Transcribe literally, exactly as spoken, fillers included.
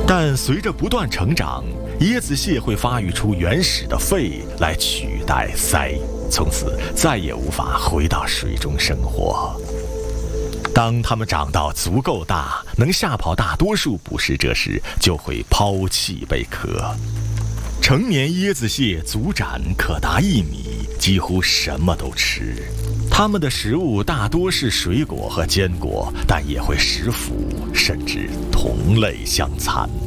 但随着不断成长，椰子蟹会发育出原始的肺来取代鳃，从此再也无法回到水中生活。当它们长到足够大，能吓跑大多数捕食者时，就会抛弃贝壳。成年椰子蟹足展可达一米，几乎什么都吃。它们的食物大多是水果和坚果，但也会食腐，甚至同类相残。